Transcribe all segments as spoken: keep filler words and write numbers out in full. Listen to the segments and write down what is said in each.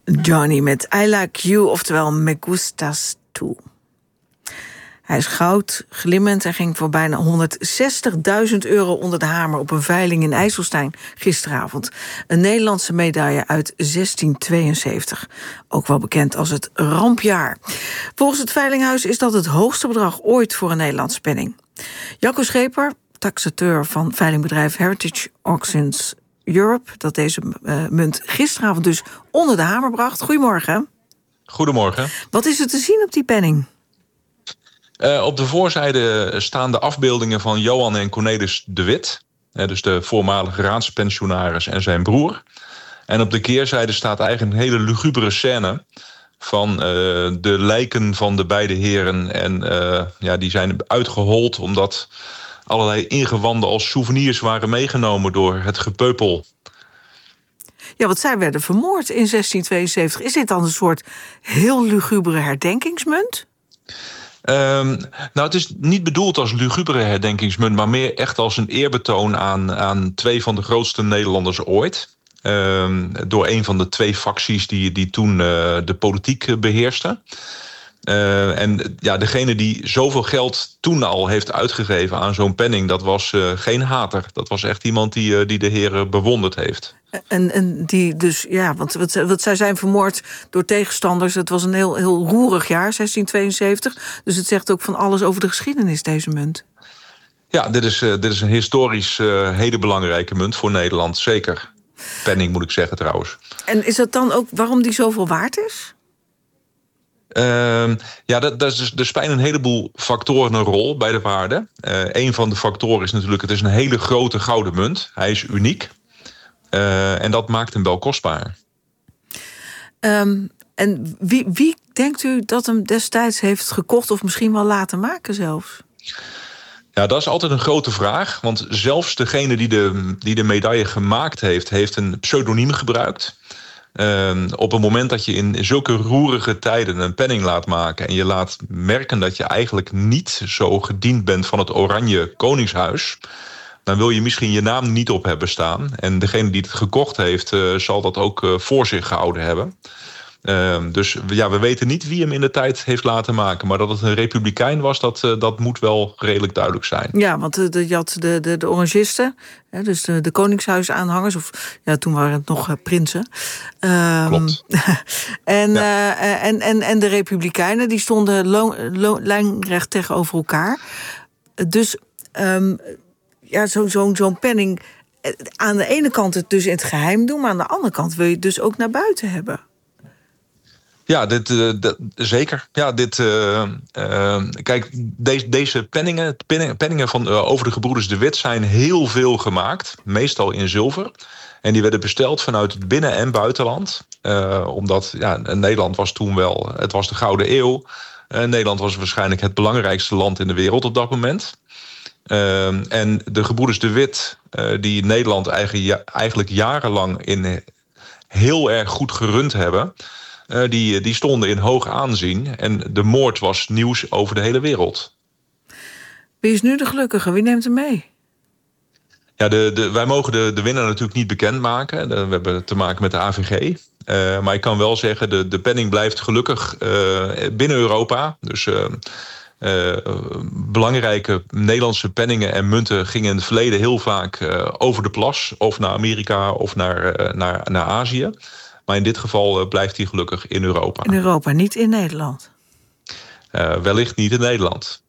Johnny met I Like You, oftewel Me Gustas Tu. Hij is goud, glimmend en ging voor bijna honderdzestigduizend euro onder de hamer op een veiling in IJsselstein gisteravond. Een Nederlandse medaille uit zestien tweeënzeventig. Ook wel bekend als het rampjaar. Volgens het veilinghuis is dat het hoogste bedrag ooit voor een Nederlandse penning. Jacco Scheper, taxateur van veilingbedrijf Heritage Auctions Europe, dat deze uh, munt gisteravond dus onder de hamer bracht. Goedemorgen. Goedemorgen. Wat is er te zien op die penning? Uh, op de voorzijde staan de afbeeldingen van Johan en Cornelis de Wit. Uh, dus de voormalige raadspensionaris en zijn broer. En op de keerzijde staat eigenlijk een hele lugubere scène van uh, de lijken van de beide heren. En uh, ja, die zijn uitgehold omdat allerlei ingewanden als souvenirs waren meegenomen door het gepeupel. Ja, want zij werden vermoord in zestien tweeënzeventig. Is dit dan een soort heel lugubere herdenkingsmunt? Um, nou, het is niet bedoeld als lugubere herdenkingsmunt, maar meer echt als een eerbetoon aan, aan twee van de grootste Nederlanders ooit. Um, door een van de twee facties die, die toen uh, de politiek beheersten. Uh, en ja, degene die zoveel geld toen al heeft uitgegeven aan zo'n penning, dat was uh, geen hater. Dat was echt iemand die, uh, die de heren bewonderd heeft. En, en die dus, ja, want wat, wat zij zijn vermoord door tegenstanders. Het was een heel, heel roerig jaar, zestien tweeënzeventig. Dus het zegt ook van alles over de geschiedenis, deze munt. Ja, dit is, uh, dit is een historisch uh, hele belangrijke munt voor Nederland, zeker. Penning moet ik zeggen trouwens. En is dat dan ook waarom die zoveel waard is? Uh, ja, dat, dat is dus, er spelen een heleboel factoren een rol bij de waarde. Uh, een van de factoren is natuurlijk, het is een hele grote gouden munt. Hij is uniek. Uh, en dat maakt hem wel kostbaar. Um, en wie, wie denkt u dat hem destijds heeft gekocht of misschien wel laten maken zelfs? Ja, dat is altijd een grote vraag. Want zelfs degene die de, die de medaille gemaakt heeft, heeft een pseudoniem gebruikt. Uh, op het moment dat je in zulke roerige tijden een penning laat maken en je laat merken dat je eigenlijk niet zo gediend bent van het Oranje Koningshuis, dan wil je misschien je naam niet op hebben staan. En degene die het gekocht heeft, uh, zal dat ook uh, voor zich gehouden hebben. Uh, dus ja, we weten niet wie hem in de tijd heeft laten maken. Maar dat het een republikein was, dat, uh, dat moet wel redelijk duidelijk zijn. Ja, want de, de, je had de, de, de orangisten, hè, dus de, de koningshuisaanhangers, of ja, toen waren het nog uh, prinsen. Um, Klopt. en, ja. uh, en, en, en de republikeinen, die stonden lo, lo, lijnrecht tegenover elkaar. Dus um, ja, zo'n zo, zo'n penning, aan de ene kant het dus in het geheim doen, maar aan de andere kant wil je het dus ook naar buiten hebben. Ja, dit, uh, d- zeker. Ja, dit, uh, uh, kijk, de- deze penningen, penningen, penningen van, uh, over de gebroeders de Wit zijn heel veel gemaakt. Meestal in zilver. En die werden besteld vanuit het binnen- en buitenland. Uh, omdat ja, Nederland was toen wel, het was de Gouden Eeuw. Uh, Nederland was waarschijnlijk het belangrijkste land in de wereld op dat moment. Uh, en de gebroeders de Wit, uh, die Nederland eigenlijk, eigenlijk jarenlang in heel erg goed gerund hebben, Uh, die, die stonden in hoog aanzien. En de moord was nieuws over de hele wereld. Wie is nu de gelukkige? Wie neemt hem mee? Ja, de, de, wij mogen de, de winnaar natuurlijk niet bekendmaken. We hebben te maken met de A V G. Uh, maar ik kan wel zeggen, de, de penning blijft gelukkig uh, binnen Europa. Dus uh, uh, belangrijke Nederlandse penningen en munten gingen in het verleden heel vaak uh, over de plas. Of naar Amerika of naar, uh, naar, naar Azië. Maar in dit geval uh, blijft hij gelukkig in Europa. In Europa, niet in Nederland? Uh, wellicht niet in Nederland.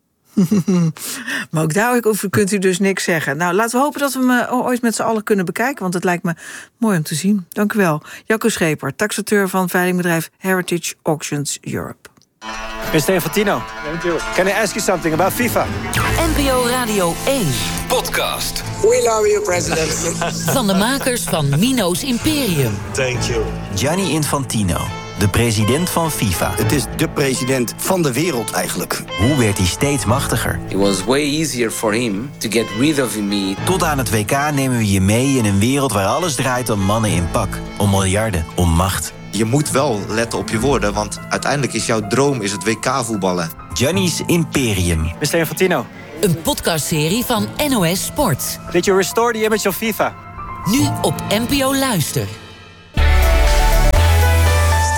Maar ook daarover kunt u dus niks zeggen. Nou, laten we hopen dat we hem uh, ooit met z'n allen kunnen bekijken, want het lijkt me mooi om te zien. Dank u wel. Jacco Scheper, taxateur van veilingbedrijf Heritage Auctions Europe. mister Infantino, can I ask you something about FIFA? N P O Radio één. Podcast. We love you, president. Van de makers van Mino's Imperium. Thank you. Gianni Infantino, de president van FIFA. Het is de president van de wereld eigenlijk. Hoe werd hij steeds machtiger? It was way easier for him to get rid of me. Tot aan het W K nemen we je mee in een wereld waar alles draait om mannen in pak. Om miljarden, om macht. Je moet wel letten op je woorden, want uiteindelijk is jouw droom is het W K-voetballen. Gianni's Imperium. mister Infantino. Een podcastserie van N O S Sport. Did you restore the image of FIFA? Nu op N P O Luister.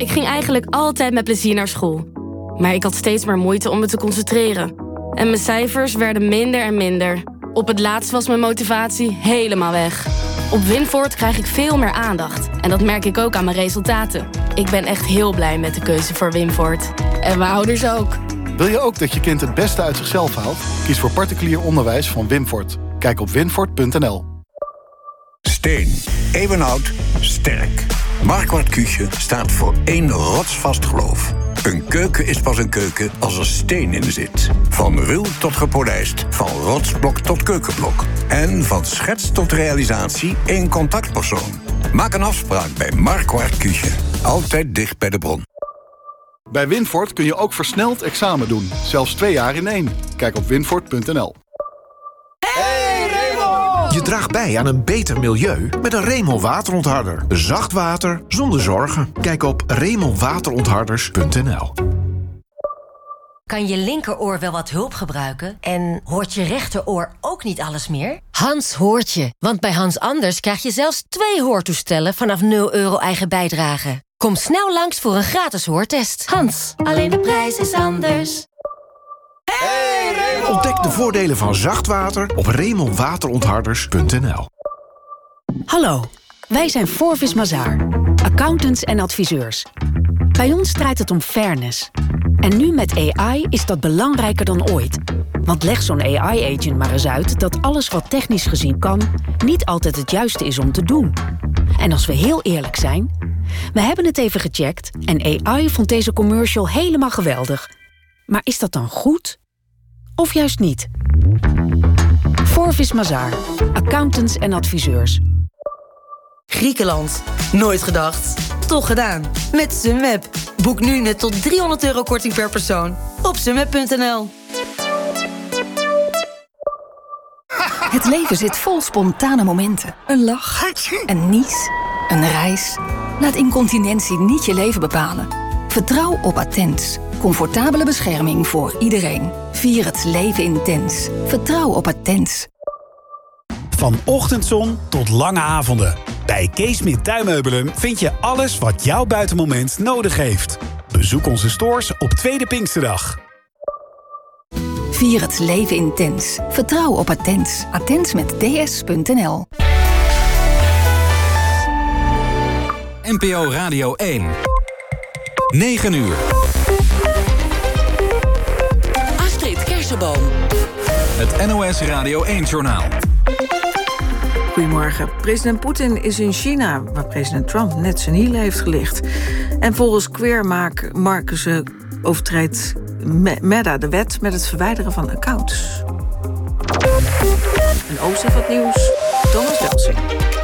Ik ging eigenlijk altijd met plezier naar school. Maar ik had steeds meer moeite om me te concentreren. En mijn cijfers werden minder en minder. Op het laatst was mijn motivatie helemaal weg. Op Winvoort krijg ik veel meer aandacht. En dat merk ik ook aan mijn resultaten. Ik ben echt heel blij met de keuze voor Winvoort. En mijn ouders ook. Wil je ook dat je kind het beste uit zichzelf haalt? Kies voor particulier onderwijs van Winvoort. Kijk op winvoort punt n l. Steen, eeuwenoud, sterk. Marquardt Küche staat voor één rotsvast geloof. Een keuken is pas een keuken als er steen in zit. Van ruw tot gepolijst, van rotsblok tot keukenblok. En van schets tot realisatie één contactpersoon. Maak een afspraak bij Marquardt Küche. Altijd dicht bij de bron. Bij Winvoort kun je ook versneld examen doen. Zelfs twee jaar in één. Kijk op winvoort punt n l. Je draagt bij aan een beter milieu met een Remel waterontharder. Zacht water zonder zorgen. Kijk op remel waterontharders punt n l. Kan je linkeroor wel wat hulp gebruiken? En hoort je rechteroor ook niet alles meer? Hans hoort je, want bij Hans Anders krijg je zelfs twee hoortoestellen vanaf nul euro eigen bijdrage. Kom snel langs voor een gratis hoortest. Hans, alleen de prijs is anders. Ontdek de voordelen van zacht water op remel waterontharders punt n l. Hallo, wij zijn Forvis Mazars, accountants en adviseurs. Bij ons draait het om fairness. En nu met A I is dat belangrijker dan ooit. Want leg zo'n A I-agent maar eens uit dat alles wat technisch gezien kan niet altijd het juiste is om te doen. En als we heel eerlijk zijn, we hebben het even gecheckt en A I vond deze commercial helemaal geweldig. Maar is dat dan goed? Of juist niet? Forvis Mazars, accountants en adviseurs. Griekenland. Nooit gedacht. Toch gedaan. Met Sunweb. Boek nu net tot driehonderd euro korting per persoon. Op sunweb punt n l. Het leven zit vol spontane momenten. Een lach, een nies, een reis. Laat incontinentie niet je leven bepalen. Vertrouw op Attens. Comfortabele bescherming voor iedereen. Vier het leven intens. Vertrouw op Attens. Van ochtendzon tot lange avonden. Bij Kees Smit Tuinmeubelen vind je alles wat jouw buitenmoment nodig heeft. Bezoek onze stores op Tweede Pinksterdag. Vier het leven intens. Vertrouw op Attens. Attens met d s punt n l. N P O Radio één. negen uur. Astrid Kersenboom. Het N O S Radio één-journaal. Goedemorgen. President Poetin is in China, waar president Trump net zijn hielen heeft gelicht. En volgens Queermarkers overtreedt Meta de wet met het verwijderen van accounts. Een overzicht van het nieuws. Thomas Welsing.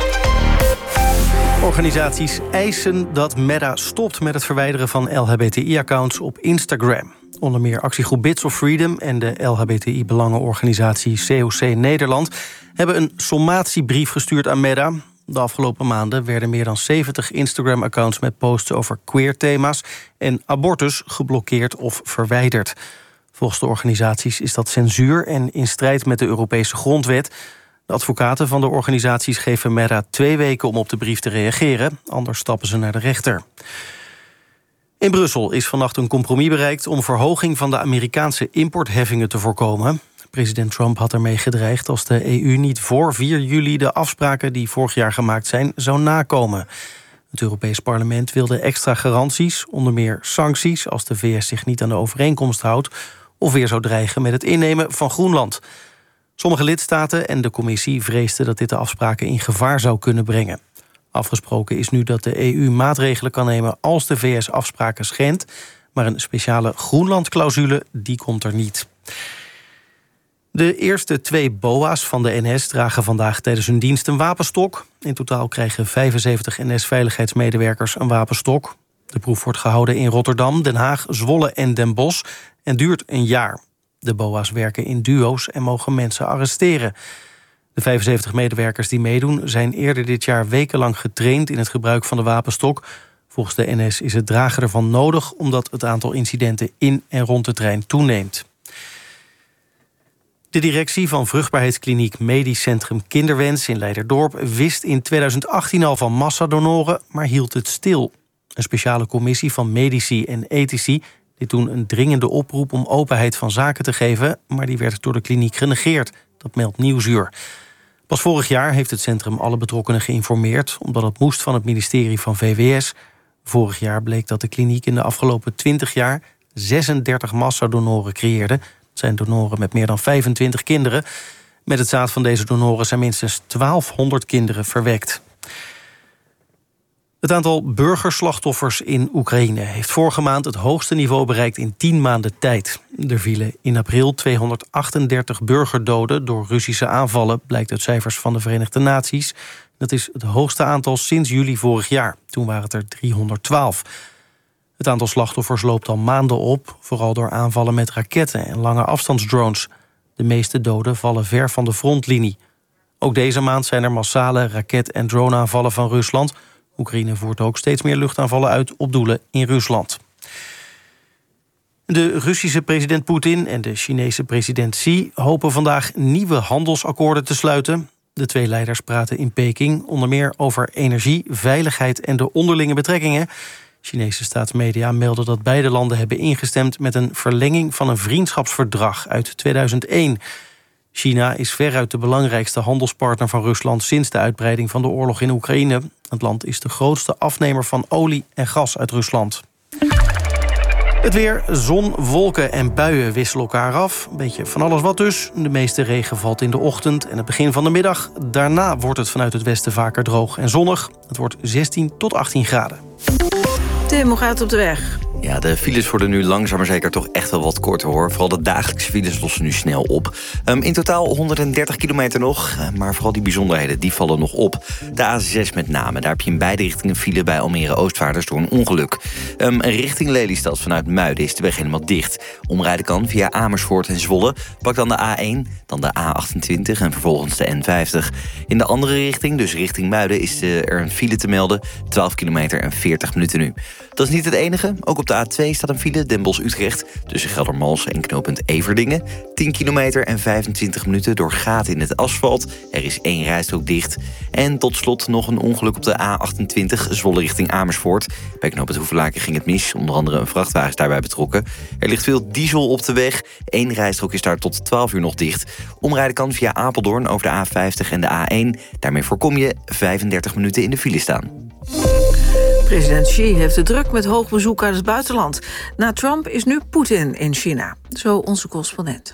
Organisaties eisen dat Meta stopt met het verwijderen van L H B T I-accounts op Instagram. Onder meer actiegroep Bits of Freedom en de L H B T I-belangenorganisatie C O C Nederland hebben een sommatiebrief gestuurd aan Meta. De afgelopen maanden werden meer dan zeventig Instagram-accounts met posts over queer-thema's en abortus geblokkeerd of verwijderd. Volgens de organisaties is dat censuur en in strijd met de Europese grondwet. De advocaten van de organisaties geven Meta twee weken om op de brief te reageren, anders stappen ze naar de rechter. In Brussel is vannacht een compromis bereikt om verhoging van de Amerikaanse importheffingen te voorkomen. President Trump had ermee gedreigd als de E U niet voor vier juli de afspraken die vorig jaar gemaakt zijn zou nakomen. Het Europees Parlement wilde extra garanties, onder meer sancties als de V S zich niet aan de overeenkomst houdt of weer zou dreigen met het innemen van Groenland. Sommige lidstaten en de commissie vreesden dat dit de afspraken in gevaar zou kunnen brengen. Afgesproken is nu dat de E U maatregelen kan nemen als de V S afspraken schendt, maar een speciale Groenland-clausule die komt er niet. De eerste twee B O A's van de N S dragen vandaag tijdens hun dienst een wapenstok. In totaal krijgen vijfenzeventig N S-veiligheidsmedewerkers een wapenstok. De proef wordt gehouden in Rotterdam, Den Haag, Zwolle en Den Bosch en duurt een jaar. De B O A's werken in duo's en mogen mensen arresteren. De vijfenzeventig medewerkers die meedoen zijn eerder dit jaar wekenlang getraind in het gebruik van de wapenstok. Volgens de N S is het dragen ervan nodig omdat het aantal incidenten in en rond de trein toeneemt. De directie van vruchtbaarheidskliniek Medisch Centrum Kinderwens in Leiderdorp wist in tweeduizend achttien al van massadonoren, maar hield het stil. Een speciale commissie van medici en ethici deed toen een dringende oproep om openheid van zaken te geven, maar die werd door de kliniek genegeerd. Dat meldt Nieuwsuur. Pas vorig jaar heeft het centrum alle betrokkenen geïnformeerd, omdat het moest van het ministerie van V W S. Vorig jaar bleek dat de kliniek in de afgelopen twintig jaar zesendertig massadonoren creëerde. Dat zijn donoren met meer dan vijfentwintig kinderen. Met het zaad van deze donoren zijn minstens twaalfhonderd kinderen verwekt. Het aantal burgerslachtoffers in Oekraïne heeft vorige maand het hoogste niveau bereikt in tien maanden tijd. Er vielen in april tweehonderdachtendertig burgerdoden door Russische aanvallen, blijkt uit cijfers van de Verenigde Naties. Dat is het hoogste aantal sinds juli vorig jaar. Toen waren het er driehonderdtwaalf. Het aantal slachtoffers loopt al maanden op, vooral door aanvallen met raketten en lange afstandsdrones. De meeste doden vallen ver van de frontlinie. Ook deze maand zijn er massale raket- en droneaanvallen van Rusland. Oekraïne voert ook steeds meer luchtaanvallen uit op doelen in Rusland. De Russische president Poetin en de Chinese president Xi hopen vandaag nieuwe handelsakkoorden te sluiten. De twee leiders praten in Peking onder meer over energie, veiligheid en de onderlinge betrekkingen. Chinese staatsmedia melden dat beide landen hebben ingestemd met een verlenging van een vriendschapsverdrag uit tweeduizend één. China is veruit de belangrijkste handelspartner van Rusland sinds de uitbreiding van de oorlog in Oekraïne. Het land is de grootste afnemer van olie en gas uit Rusland. Het weer, zon, wolken en buien wisselen elkaar af. Een beetje van alles wat dus. De meeste regen valt in de ochtend en het begin van de middag. Daarna wordt het vanuit het westen vaker droog en zonnig. Het wordt zestien tot achttien graden. Tim, hoe gaat het op de weg? Ja, de files worden nu langzaam maar zeker toch echt wel wat korter, hoor. Vooral de dagelijkse files lossen nu snel op. Um, in totaal honderddertig kilometer nog, maar vooral die bijzonderheden die vallen nog op. De A zes met name, daar heb je in beide richtingen file bij Almere Oostvaarders door een ongeluk. Um, richting Lelystad vanuit Muiden is de weg helemaal dicht. Omrijden kan via Amersfoort en Zwolle. Pak dan de A één, dan de A achtentwintig en vervolgens de N vijftig. In de andere richting, dus richting Muiden, is er een file te melden. twaalf kilometer en veertig minuten nu. Dat is niet het enige. Ook op de A twee staat een file, Den Bosch-Utrecht, tussen Geldermalsen en knooppunt Everdingen. tien kilometer en vijfentwintig minuten door gaten in het asfalt. Er is één rijstrook dicht. En tot slot nog een ongeluk op de A achtentwintig, Zwolle richting Amersfoort. Bij knooppunt Hoevelaken ging het mis, onder andere een vrachtwagen is daarbij betrokken. Er ligt veel diesel op de weg. Eén rijstrook is daar tot twaalf uur nog dicht. Omrijden kan via Apeldoorn over de A vijftig en de A één. Daarmee voorkom je vijfendertig minuten in de file staan. President Xi heeft het druk met hoog bezoek uit het buitenland. Na Trump is nu Poetin in China. Zo onze correspondent.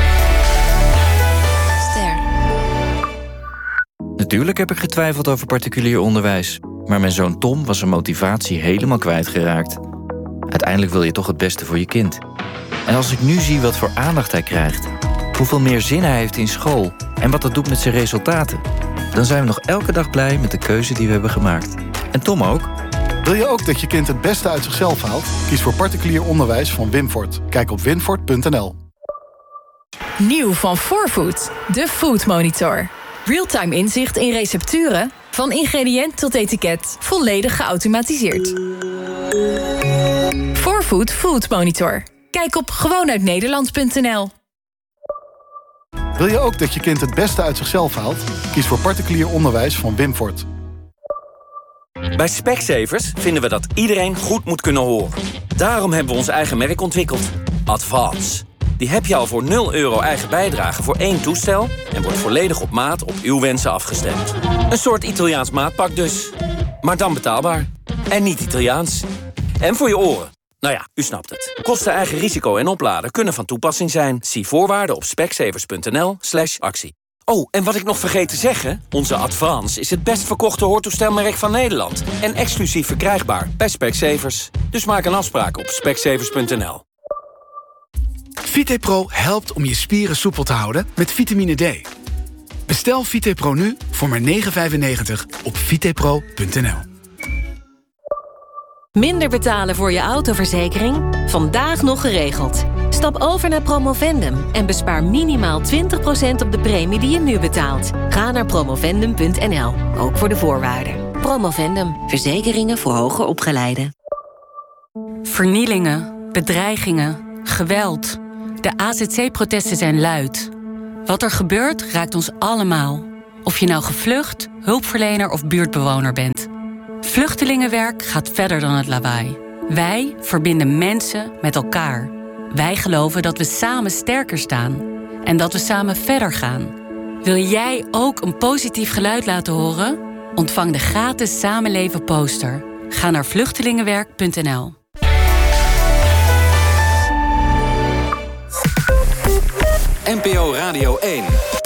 Ster. Natuurlijk heb ik getwijfeld over particulier onderwijs. Maar mijn zoon Tom was zijn motivatie helemaal kwijtgeraakt. Uiteindelijk wil je toch het beste voor je kind. En als ik nu zie wat voor aandacht hij krijgt, hoeveel meer zin hij heeft in school en wat dat doet met zijn resultaten, dan zijn we nog elke dag blij met de keuze die we hebben gemaakt. En Tom ook. Wil je ook dat je kind het beste uit zichzelf haalt? Kies voor particulier onderwijs van Winfort. Kijk op winfort punt n l. Nieuw van fourfood, de Food Monitor. Realtime inzicht in recepturen, van ingrediënt tot etiket, volledig geautomatiseerd. fourfood Food Monitor. Kijk op gewoon uit nederland punt n l. Wil je ook dat je kind het beste uit zichzelf haalt? Kies voor particulier onderwijs van Winfort. Bij Specsavers vinden we dat iedereen goed moet kunnen horen. Daarom hebben we ons eigen merk ontwikkeld. Advance. Die heb je al voor nul euro eigen bijdrage voor één toestel en wordt volledig op maat op uw wensen afgestemd. Een soort Italiaans maatpak dus. Maar dan betaalbaar. En niet Italiaans. En voor je oren. Nou ja, u snapt het. Kosten eigen risico en opladen kunnen van toepassing zijn. Zie voorwaarden op specsavers punt n l slash actie. Oh, en wat ik nog vergeet te zeggen, onze Advance is het best verkochte hoortoestelmerk van Nederland. En exclusief verkrijgbaar bij Specsavers. Dus maak een afspraak op specsavers punt n l. VitePro helpt om je spieren soepel te houden met vitamine D. Bestel VitePro nu voor maar negen vijfennegentig op vitepro punt n l. Minder betalen voor je autoverzekering? Vandaag nog geregeld. Stap over naar Promovendum en bespaar minimaal twintig procent op de premie die je nu betaalt. Ga naar promovendum punt n l, ook voor de voorwaarden. Promovendum, verzekeringen voor hoger opgeleiden. Vernielingen, bedreigingen, geweld. De A Z C-protesten zijn luid. Wat er gebeurt raakt ons allemaal. Of je nou gevlucht, hulpverlener of buurtbewoner bent. Vluchtelingenwerk gaat verder dan het lawaai. Wij verbinden mensen met elkaar. Wij geloven dat we samen sterker staan en dat we samen verder gaan. Wil jij ook een positief geluid laten horen? Ontvang de gratis Samenleven poster. Ga naar vluchtelingenwerk punt n l. N P O Radio één.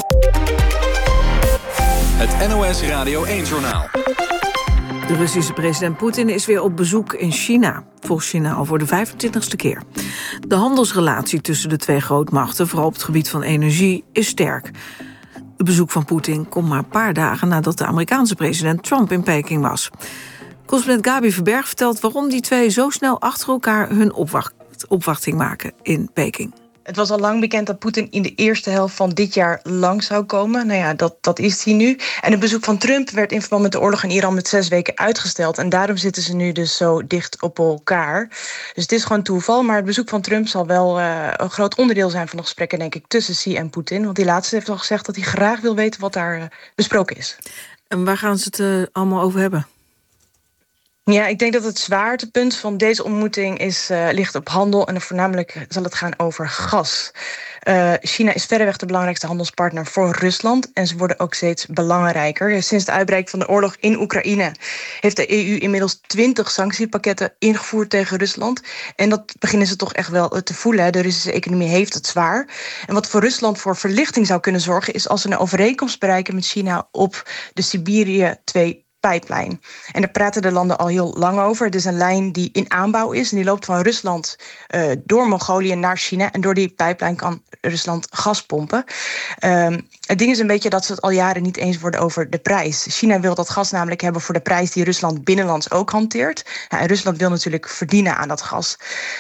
Het N O S Radio één-journaal. De Russische president Poetin is weer op bezoek in China. Volgens China al voor de vijfentwintigste keer. De handelsrelatie tussen de twee grootmachten, vooral op het gebied van energie, is sterk. Het bezoek van Poetin komt maar een paar dagen nadat de Amerikaanse president Trump in Peking was. Correspondent Gabi Verberg vertelt waarom die twee zo snel achter elkaar hun opwacht, opwachting maken in Peking. Het was al lang bekend dat Poetin in de eerste helft van dit jaar lang zou komen. Nou ja, dat, dat is hij nu. En het bezoek van Trump werd in verband met de oorlog in Iran met zes weken uitgesteld. En daarom zitten ze nu dus zo dicht op elkaar. Dus het is gewoon toeval. Maar het bezoek van Trump zal wel uh, een groot onderdeel zijn van de gesprekken, denk ik, tussen Xi en Poetin. Want die laatste heeft al gezegd dat hij graag wil weten wat daar uh, besproken is. En waar gaan ze het uh, allemaal over hebben? Ja, ik denk dat het zwaartepunt van deze ontmoeting is, uh, ligt op handel. En voornamelijk zal het gaan over gas. Uh, China is verreweg de belangrijkste handelspartner voor Rusland. En ze worden ook steeds belangrijker. Sinds de uitbraak van de oorlog in Oekraïne heeft de E U inmiddels twintig sanctiepakketten ingevoerd tegen Rusland. En dat beginnen ze toch echt wel te voelen. De Russische economie heeft het zwaar. En wat voor Rusland voor verlichting zou kunnen zorgen, is als ze een overeenkomst bereiken met China op de Siberië twee pijplijn. En daar praten de landen al heel lang over. Het is een lijn die in aanbouw is. En die loopt van Rusland uh, door Mongolië naar China. En door die pijplijn kan Rusland gas pompen. Um, het ding is een beetje dat ze het al jaren niet eens worden over de prijs. China wil dat gas namelijk hebben voor de prijs die Rusland binnenlands ook hanteert. Ja, en Rusland wil natuurlijk verdienen aan dat gas.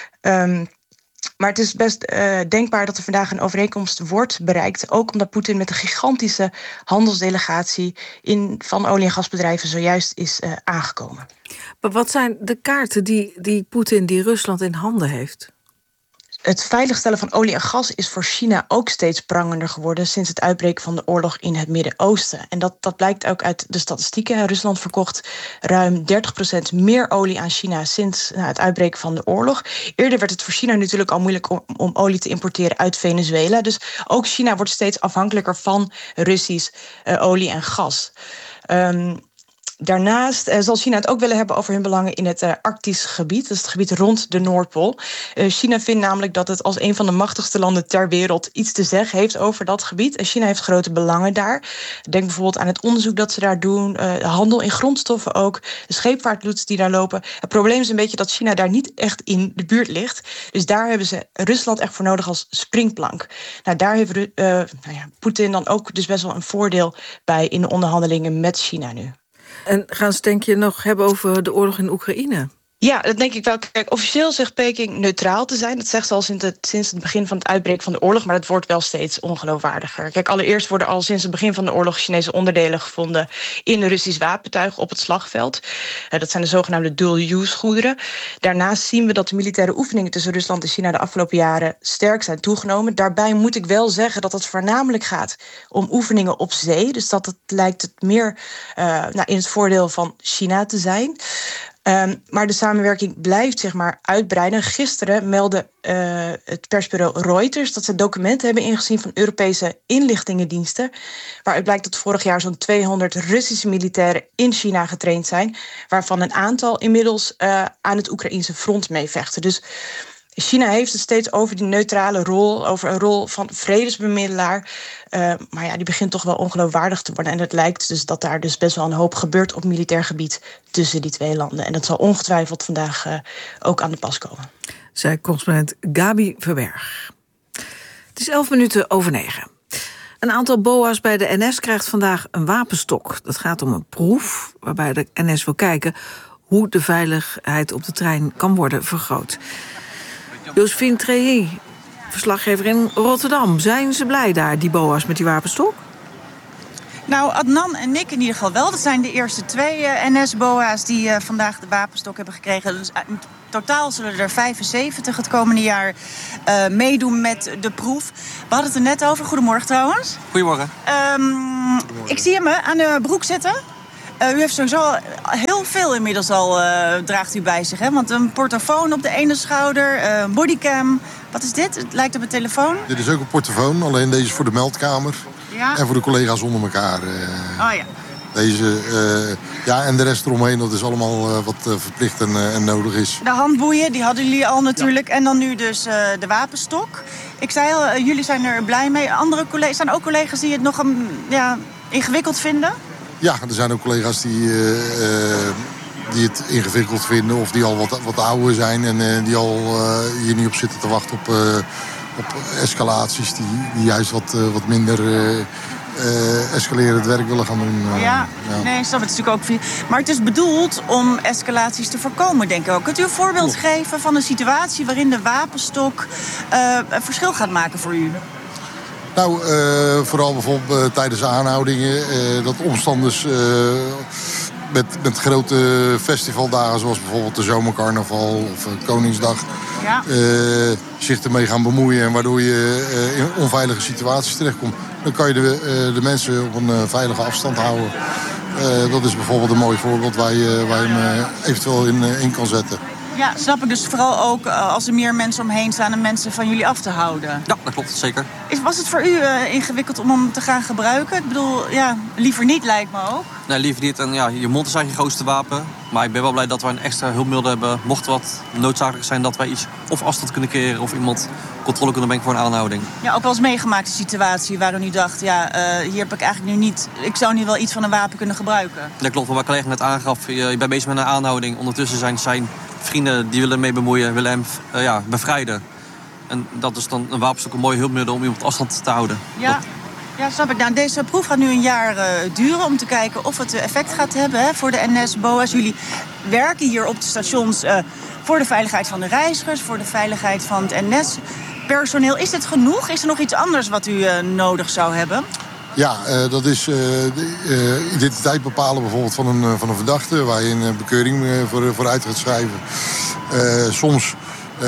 Um, Maar het is best uh, denkbaar dat er vandaag een overeenkomst wordt bereikt. Ook omdat Poetin met een gigantische handelsdelegatie in, van olie- en gasbedrijven zojuist is uh, aangekomen. Maar wat zijn de kaarten die, die Poetin, die Rusland in handen heeft? Het veiligstellen van olie en gas is voor China ook steeds prangender geworden sinds het uitbreken van de oorlog in het Midden-Oosten. En dat, dat blijkt ook uit de statistieken. Rusland verkocht ruim dertig procent meer olie aan China sinds nou, het uitbreken van de oorlog. Eerder werd het voor China natuurlijk al moeilijk om, om olie te importeren uit Venezuela. Dus ook China wordt steeds afhankelijker van Russisch uh, olie en gas. Um, Daarnaast uh, zal China het ook willen hebben over hun belangen in het uh, Arktisch gebied. Dat is het gebied rond de Noordpool. Uh, China vindt namelijk dat het als een van de machtigste landen ter wereld iets te zeggen heeft over dat gebied. En China heeft grote belangen daar. Denk bijvoorbeeld aan het onderzoek dat ze daar doen. Uh, handel in grondstoffen ook. De scheepvaartroutes die daar lopen. Het probleem is een beetje dat China daar niet echt in de buurt ligt. Dus daar hebben ze Rusland echt voor nodig als springplank. Nou, daar heeft uh, nou ja, Poetin dan ook dus best wel een voordeel bij in de onderhandelingen met China nu. En gaan ze denk je nog hebben over de oorlog in Oekraïne? Ja, dat denk ik wel. Kijk, officieel zegt Peking neutraal te zijn. Dat zegt ze al sinds het, sinds het begin van het uitbreken van de oorlog. Maar dat wordt wel steeds ongeloofwaardiger. Kijk, allereerst worden al sinds het begin van de oorlog Chinese onderdelen gevonden in de Russisch wapentuig op het slagveld. Uh, dat zijn de zogenaamde dual-use goederen. Daarnaast zien we dat de militaire oefeningen tussen Rusland en China de afgelopen jaren sterk zijn toegenomen. Daarbij moet ik wel zeggen dat het voornamelijk gaat om oefeningen op zee. Dus dat het lijkt het meer uh, nou, in het voordeel van China te zijn. Um, maar de samenwerking blijft zeg maar uitbreiden. Gisteren meldde uh, het persbureau Reuters dat ze documenten hebben ingezien van Europese inlichtingendiensten, waaruit blijkt dat vorig jaar zo'n tweehonderd Russische militairen in China getraind zijn, waarvan een aantal inmiddels uh, aan het Oekraïense front meevechten. Dus China heeft het steeds over die neutrale rol, over een rol van vredesbemiddelaar. Uh, maar ja, die begint toch wel ongeloofwaardig te worden. En het lijkt dus dat daar dus best wel een hoop gebeurt op militair gebied tussen die twee landen. En dat zal ongetwijfeld vandaag uh, ook aan de pas komen. Zei correspondent Gabi Verberg. Het is elf minuten over negen. Een aantal B O A's bij de N S krijgt vandaag een wapenstok. Dat gaat om een proef waarbij de N S wil kijken hoe de veiligheid op de trein kan worden vergroot. Josephine Trehi, verslaggever in Rotterdam. Zijn ze blij daar, die B O A's met die wapenstok? Nou, Adnan en ik in ieder geval wel. Dat zijn de eerste twee uh, N S-B O A's die uh, vandaag de wapenstok hebben gekregen. Dus, uh, in totaal zullen er vijfenzeventig het komende jaar uh, meedoen met de proef. We hadden het er net over. Goedemorgen trouwens. Goedemorgen. Um, Goedemorgen. Ik zie hem aan de broek zitten. Uh, u heeft sowieso heel veel inmiddels al uh, draagt u bij zich, hè? Want een portofoon op de ene schouder, uh, een bodycam. Wat is dit? Het lijkt op een telefoon. Dit is ook een portofoon, alleen deze is voor de meldkamer. Ja. En voor de collega's onder elkaar. Uh, oh ja. Deze, uh, ja, en de rest eromheen, dat is allemaal uh, wat uh, verplicht en, uh, en nodig is. De handboeien, die hadden jullie al natuurlijk. Ja. En dan nu dus uh, de wapenstok. Ik zei al, uh, jullie zijn er blij mee. Andere collega's, zijn ook collega's die het nog um, ja, ingewikkeld vinden? Ja, er zijn ook collega's die, uh, uh, die het ingewikkeld vinden. Of die al wat, wat ouder zijn en uh, die al uh, hier niet op zitten te wachten op, uh, op escalaties. Die, die juist wat, uh, wat minder... Uh, Uh, escalerend werk willen gaan doen. Uh, ja, ja, nee, dat is natuurlijk ook veel. Maar het is bedoeld om escalaties te voorkomen, denk ik ook. Kunt u een voorbeeld oh. geven van een situatie waarin de wapenstok uh, een verschil gaat maken voor u? Nou, uh, vooral bijvoorbeeld uh, tijdens aanhoudingen. Uh, dat omstanders uh, met, met grote festivaldagen, zoals bijvoorbeeld de zomercarnaval of uh, Koningsdag... Ja. Uh, zich ermee gaan bemoeien en waardoor je uh, in onveilige situaties terechtkomt. Dan kan je de, uh, de mensen op een uh, veilige afstand houden. Uh, dat is bijvoorbeeld een mooi voorbeeld waar je, waar je hem uh, eventueel in, uh, in kan zetten. Ja, snap ik dus vooral ook uh, als er meer mensen omheen staan en mensen van jullie af te houden. Ja, dat klopt, zeker. Is, was het voor u uh, ingewikkeld om hem te gaan gebruiken? Ik bedoel, ja, liever niet lijkt me ook. Nee, liever niet. En ja, je mond is eigenlijk je grootste wapen. Maar ik ben wel blij dat we een extra hulpmiddel hebben. Mocht wat noodzakelijk zijn dat wij iets of afstand kunnen creëren of iemand controle kunnen brengen voor een aanhouding. Ja, ook wel eens meegemaakt een situatie waar u nu dacht, ja, uh, hier heb ik eigenlijk nu niet, ik zou nu wel iets van een wapen kunnen gebruiken. Dat klopt, wat mijn collega net aangaf. Je, je bent bezig met een aanhouding. Ondertussen zijn zijn vrienden die willen mee bemoeien, willen hem uh, ja, bevrijden. En dat is dan een wapenstok een mooi hulpmiddel om iemand op afstand te houden. Ja. Dat... Ja, snap ik. Nou, deze proef gaat nu een jaar uh, duren om te kijken of het effect gaat hebben hè, voor de N S, B O A's. Jullie werken hier op de stations uh, voor de veiligheid van de reizigers, voor de veiligheid van het N S-personeel. Is het genoeg? Is er nog iets anders wat u uh, nodig zou hebben? Ja, uh, dat is uh, de uh, identiteit bepalen bijvoorbeeld van een, uh, van een verdachte, waar je een uh, bekeuring uh, voor, voor uit gaat schrijven. Uh, soms uh,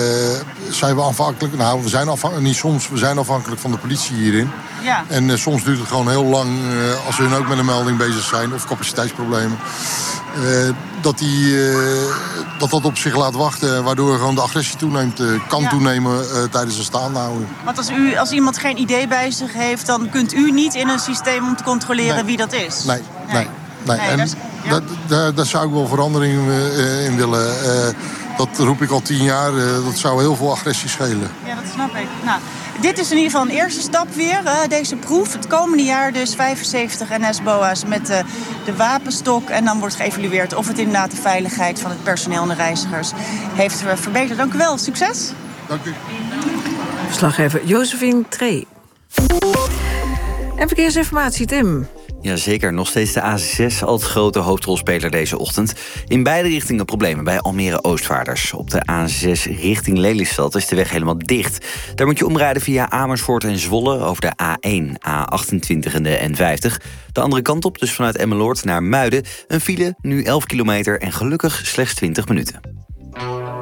zijn we afhankelijk, nou we zijn afhankelijk, niet soms, we zijn afhankelijk van de politie hierin. Ja. En uh, soms duurt het gewoon heel lang, uh, als hun ook met een melding bezig zijn of capaciteitsproblemen. Uh, dat, die, uh, dat dat op zich laat wachten, waardoor gewoon de agressie toeneemt, uh, kan ja. toenemen uh, tijdens een staande houden. Want als, u, als iemand geen idee bij zich heeft, dan kunt u niet in een systeem om te controleren nee. wie dat is? Nee, nee, nee. nee. nee en dat, ja. dat, daar, daar zou ik wel verandering uh, in willen. Uh, dat roep ik al tien jaar, uh, dat zou heel veel agressie schelen. Ja, dat snap ik. Nou, dit is in ieder geval een eerste stap weer, uh, deze proef. Het komende jaar dus vijfenzeventig N S-B O A's met uh, de wapenstok. En dan wordt geëvalueerd of het inderdaad de veiligheid van het personeel en de reizigers heeft verbeterd. Dank u wel. Succes. Dank u. Verslaggever Josephine Tree. En verkeersinformatie, Tim. Jazeker, nog steeds de A zes als grote hoofdrolspeler deze ochtend. In beide richtingen problemen bij Almere Oostvaarders. Op de A zes richting Lelystad is de weg helemaal dicht. Daar moet je omrijden via Amersfoort en Zwolle over de A één, A achtentwintig en de N vijftig. De andere kant op, dus vanuit Emmeloord naar Muiden. Een file, nu elf kilometer en gelukkig slechts twintig minuten.